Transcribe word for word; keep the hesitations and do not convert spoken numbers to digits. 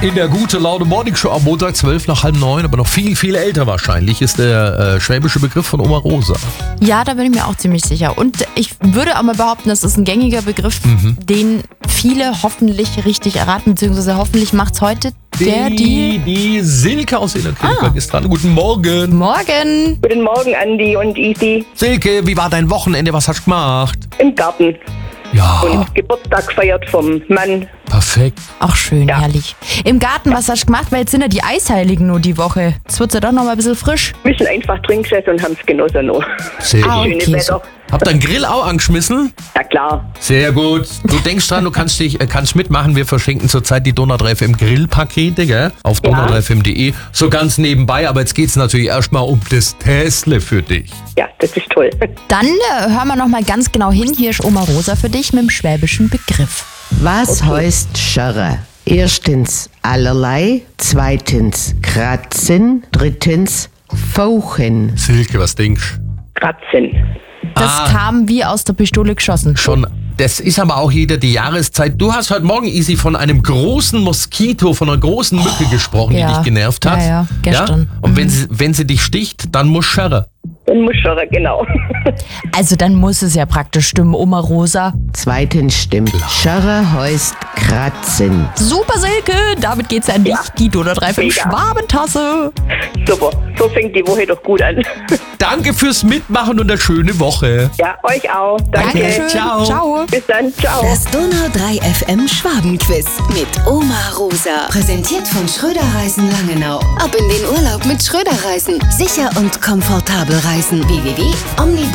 In der Gute Laune Morning Show am Montag zwölf nach halb neun, aber noch viel, viel älter wahrscheinlich, ist der äh, schwäbische Begriff von Oma Rosa. Ja, da bin ich mir auch ziemlich sicher. Und ich würde auch mal behaupten, das ist ein gängiger Begriff, mhm. den viele hoffentlich richtig erraten, beziehungsweise hoffentlich macht's heute der, die... Die Silke aus Innerkirchberg ah. ist dran. Guten Morgen. Morgen. Guten Morgen, Andi und Isi. Silke, wie war dein Wochenende? Was hast du gemacht? Im Garten. Ja. Und Geburtstag gefeiert vom Mann. Perfekt. Ach, schön, ja. herrlich. Im Garten, was hast du gemacht? Weil jetzt sind ja die Eisheiligen nur die Woche. Jetzt wird's ja doch noch mal ein bisschen frisch. Wir sind einfach drin gesessen und haben es genossen noch. Sehr ah, gut. okay. Wetter. Habt ihr einen Grill auch angeschmissen? Ja, klar. Sehr gut. Du denkst dran, du kannst dich äh, kannst mitmachen. Wir verschenken zurzeit die Donau drei F M Grillpakete, gell? Auf Ja. donau drei f m punkt de. So ganz nebenbei, aber jetzt geht's natürlich erstmal um das Täsle für dich. Ja, das ist toll. Dann äh, hören wir noch mal ganz genau hin. Hier ist Oma Rosa für dich mit dem schwäbischen Begriff. Was Okay. heißt Scharre? Erstens allerlei, zweitens kratzen, drittens fauchen. Silke, was denkst du? Kratzen. Das Ah. kam wie aus der Pistole geschossen. Schon, das ist aber auch jeder die Jahreszeit. Du hast heute Morgen, Isi, von einem großen Moskito, von einer großen Mücke gesprochen, ja. die dich genervt hat. Ja, ja, gestern. Und Mhm. wenn, sie, wenn sie dich sticht, dann muss Scharre. Dann muss schon, genau. Also dann muss es ja praktisch stimmen, Oma Rosa. Zweitens stimmt. Scharre heißt kratzen. Super, Silke. Damit geht's an dich. Ja. Die Donau drei F M Mega. Schwabentasse. Super. So fängt die Woche doch gut an. Danke fürs Mitmachen und eine schöne Woche. Ja, euch auch. Danke. Dankeschön. Ciao. Ciao. Bis dann. Ciao. Das Donau drei F M Schwabenquiz mit Oma Rosa. Präsentiert von Schröder Reisen Langenau. Ab in den Urlaub mit Schröder Reisen. Sicher und komfortabel reisen. w w w punkt omnibus